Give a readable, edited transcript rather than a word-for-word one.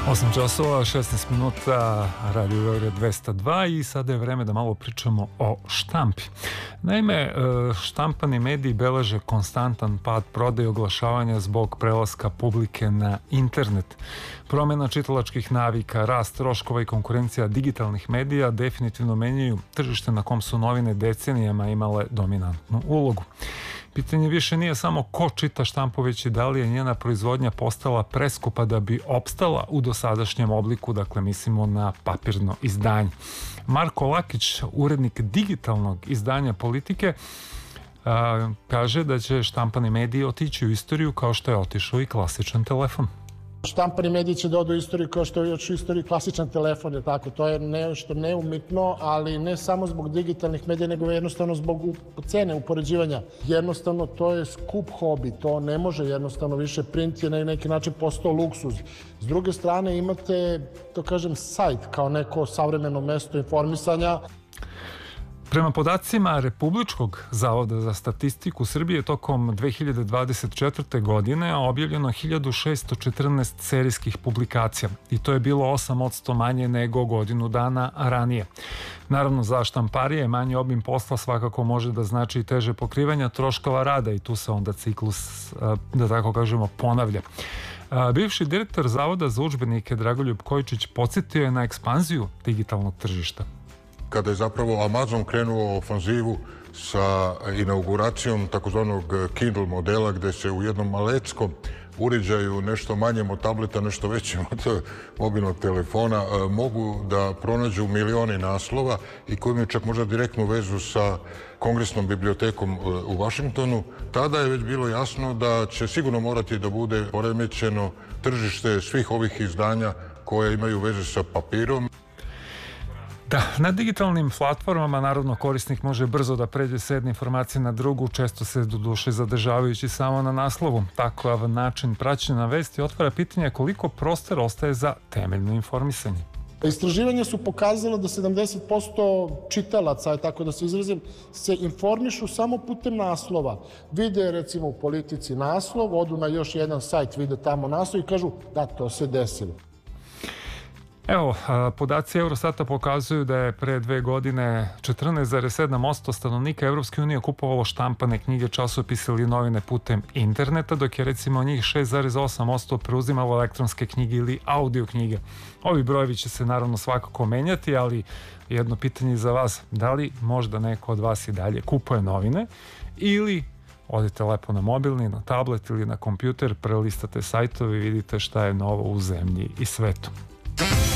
8 časova, 16 minuta, Radio Beograd 202 i sada je vreme da malo pričamo o štampi. Naime, štampani mediji beleže konstantan pad prodaje i oglašavanja zbog prelaska publike na internet. Promjena čitalačkih navika, rast troškova i konkurencija digitalnih medija definitivno menjaju tržište na kom su novine decenijama imale dominantnu ulogu. Pitanje više nije samo ko čita štampu, već i da li je njena proizvodnja postala preskupa da bi opstala u dosadašnjem obliku, dakle mislimo na papirno izdanje. Marko Lakić, urednik digitalnog izdanja Politike, kaže da će štampani mediji otići u istoriju kao što je otišao i klasičan telefon. Štampani mediji će da odu u istoriju kao što je u istoriji klasičan telefon, je tako? To je nešto neumitno, ali ne samo zbog digitalnih medija, nego jednostavno zbog cene upoređivanja. Jednostavno, to je skup hobi, to ne može jednostavno više, print je na neki način postao luksuz. S druge strane, imate, to kažem, sajt kao neko savremeno mesto informisanja. Prema podacima Republičkog zavoda za statistiku Srbije tokom 2024. godine objavljeno 1614 serijskih publikacija i to je bilo 8% manje nego godinu dana ranije. Naravno, za štamparije manji obim posla svakako može da znači i teže pokrivanja troškova rada i tu se onda ciklus, da tako kažemo, ponavlja. Bivši direktor Zavoda za udžbenike Dragoljub Kojičić podsjetio je na ekspanziju digitalnog tržišta. Kada je zapravo Amazon krenuo ofanzivu sa inauguracijom takozvanog Kindle modela, gde se u jednom maleckom uređaju nešto manjem od tableta, nešto većem od mobilnog telefona, mogu da pronađu milioni naslova i koji imaju čak možda direktnu vezu sa Kongresnom bibliotekom u Vašingtonu. Tada je već bilo jasno da će sigurno morati da bude poremećeno tržište svih ovih izdanja koje imaju veze sa papirom. Da, na digitalnim platformama naravno korisnik može brzo da pređe s jedne informacije na drugu, često se doduše zadržavajući samo na naslovu. Takav način praćenja vesti otvara pitanje koliko prostora ostaje za temeljno informisanje. Istraživanja su pokazala da 70% čitalaca, tako da se izrazim, se informišu samo putem naslova. Vide recimo u Politici naslov, odu na još jedan sajt, vide tamo naslov i kažu da, to se desilo. Evo, podaci Eurostata pokazuju da je pre 2 godine 14,7% stanovnika Evropske unije kupovalo štampane knjige, časopise ili novine putem interneta, dok je recimo njih 6,8% preuzimalo elektronske knjige ili audio knjige. Ovi brojevi će se naravno svakako menjati, ali jedno pitanje za vas, da li možda neko od vas i dalje kupuje novine ili odite lepo na mobilni, na tablet ili na kompjuter, prelistate sajtove i vidite šta je novo u zemlji i svetu.